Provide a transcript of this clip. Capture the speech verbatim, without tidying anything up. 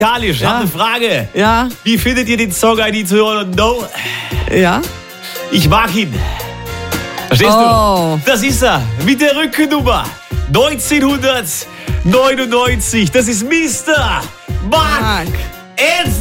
musikalisch. Ich Ja. habe eine Frage. Ja, Wie findet ihr den Song I Need to Know? ja. Ich mag ihn. Verstehst Oh. du? Das ist er. Mit der Rückennummer neunzehnhundertneunundneunzig. Das ist Mister Mark Mark. Anthony.